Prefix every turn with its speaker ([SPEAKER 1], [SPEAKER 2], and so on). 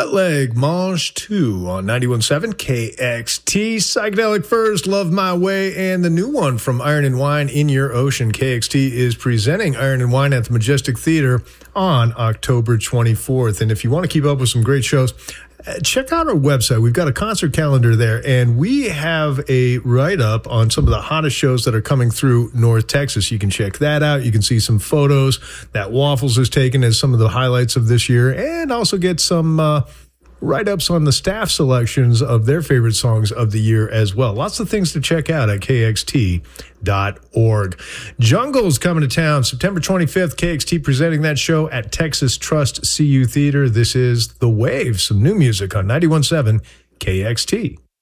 [SPEAKER 1] Bootleg Mange 2 on 91.7 KXT. Psychedelic First, Love My Way, and the new one from Iron and Wine, In Your Ocean. KXT is presenting Iron and Wine at the Majestic Theater on October 24th. And if you want to keep up with some great shows, check out our website. We've got a concert calendar there, and we have a write-up on some of the hottest shows that are coming through North Texas. You can check that out. You can see some photos that Waffles has taken as some of the highlights of this year, and also get some write-ups on the staff selections of their favorite songs of the year as well. Lots of things to check out at kxt.org. Jungle's coming to town September 25th. KXT presenting that show at Texas Trust CU Theater. This is The Wave, some new music on 91.7 KXT.